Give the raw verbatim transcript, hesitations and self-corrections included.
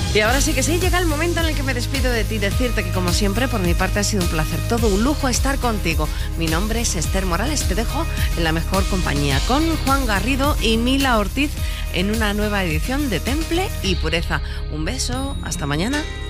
Y ahora sí que sí, llega el momento en el que me despido de ti, decirte que como siempre, por mi parte ha sido un placer, todo un lujo estar contigo. Mi nombre es Esther Morales, te dejo en la mejor compañía con Juan Garrido y Mila Ortiz en una nueva edición de Temple y Pureza. Un beso, hasta mañana.